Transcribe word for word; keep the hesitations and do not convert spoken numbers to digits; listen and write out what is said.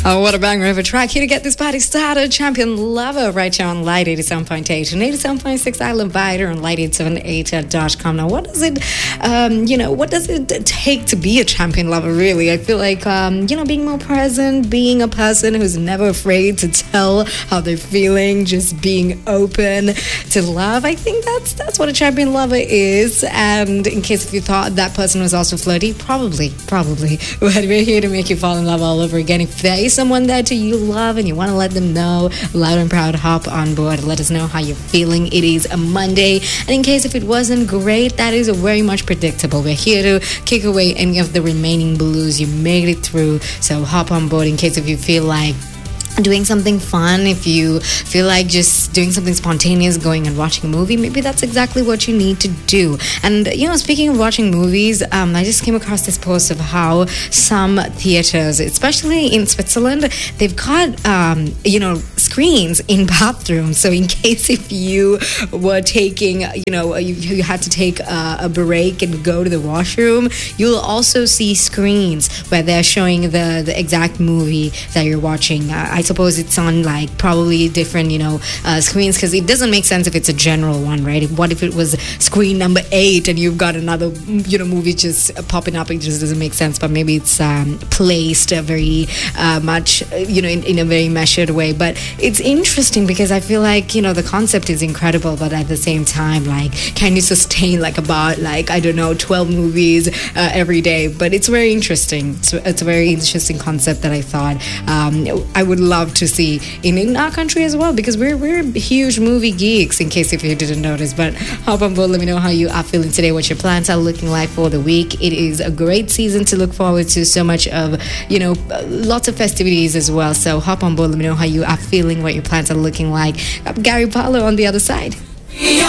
Oh, what a banger of a track. Here to get this party started, Champion Lover right here on Light eighty-seven point eight and eighty-seven point six Island Vider and Light eight seven eight dot com. Now, what does it, um, you know, what does it take to be a champion lover, really? I feel like, um, you know, being more present, being a person who's never afraid to tell how they're feeling, just being open to love. I think that's that's what a champion lover is. And in case if you thought that person was also flirty, probably, probably. But we're here to make you fall in love all over again. If there is someone there to you love and you want to let them know, loud and proud, hop on board. Let us know how you're feeling. It is a Monday. And in case if it wasn't great, that is very much predictable. We're here to kick away any of the remaining blues. You made it through. So hop on board in case if you feel like doing something fun, if you feel like just doing something spontaneous, going and watching a movie, maybe that's exactly what you need to do. And, you know, speaking of watching movies, um, I just came across this post of how some theaters, especially in Switzerland, they've got, um, you know, screens in bathrooms. So in case if you were taking, you know, you, you had to take a, a break and go to the washroom, you'll also see screens where they're showing the, the exact movie that you're watching. Uh, I suppose it's on like probably different, you know, uh, screens, because it doesn't make sense if it's a general one, right? What if it was screen number eight and you've got another, you know, movie just popping up? It just doesn't make sense. But maybe it's um, placed uh, very uh, much, you know, in, in a very measured way. But it's interesting because I feel like, you know, the concept is incredible, but at the same time, like, can you sustain like about like I don't know twelve movies uh, every day? But it's very interesting. It's, it's a very interesting concept that I thought um, I would love to see in, in our country as well, because we're we're huge movie geeks, in case if you didn't notice. But hop on board, let me know how you are feeling today, what your plans are looking like for the week. It is a great season to look forward to, so much of, you know, lots of festivities as well. So hop on board, let me know how you are feeling, what your plans are looking like. Gary Barlow on the other side.